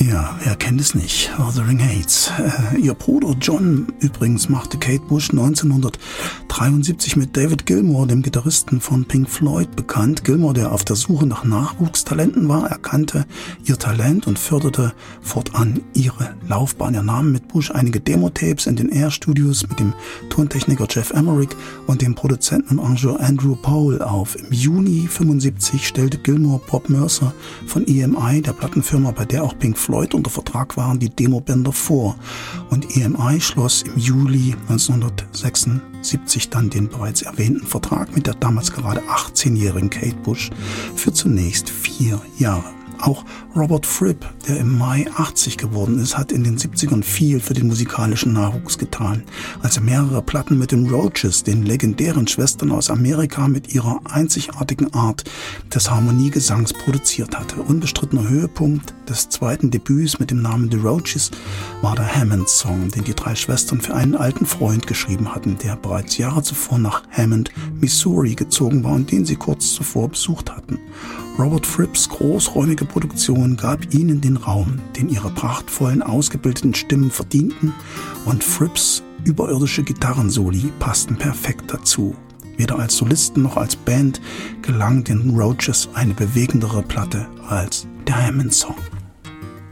Ja, wer kennt es nicht? Wuthering Heights. Ihr Bruder John übrigens machte Kate Bush 1973 mit David Gilmour, dem Gitarristen von Pink Floyd, bekannt. Gilmour, der auf der Suche nach Nachwuchstalenten war, erkannte ihr Talent und förderte fortan ihre Laufbahn. Er nahm mit Bush einige Demo-Tapes in den Air-Studios mit dem Tontechniker Jeff Emerick und dem Produzenten und Arrangeur Andrew Powell auf. Im Juni 1975 stellte Gilmour Bob Mercer von EMI, der Plattenfirma, bei der auch Pink Floyd unter Vertrag waren, die Demobänder vor. Und EMI schloss im Juli 1976 dann den bereits erwähnten Vertrag mit der damals gerade 18-jährigen Kate Bush für zunächst 4 Jahre. Auch Robert Fripp, der im Mai 80 geworden ist, hat in den 70ern viel für den musikalischen Nachwuchs getan. Als er mehrere Platten mit den Roaches, den legendären Schwestern aus Amerika, mit ihrer einzigartigen Art des Harmoniegesangs produziert hatte. Unbestrittener Höhepunkt des zweiten Debüts mit dem Namen The Roaches war der Hammond-Song, den die 3 Schwestern für einen alten Freund geschrieben hatten, der bereits Jahre zuvor nach Hammond, Missouri gezogen war und den sie kurz zuvor besucht hatten. Robert Fripps großräumige Produktion gab ihnen den Raum, den ihre prachtvollen, ausgebildeten Stimmen verdienten, und Fripps überirdische Gitarrensoli passten perfekt dazu. Weder als Solisten noch als Band gelang den Roaches eine bewegendere Platte als der Hammond-Song.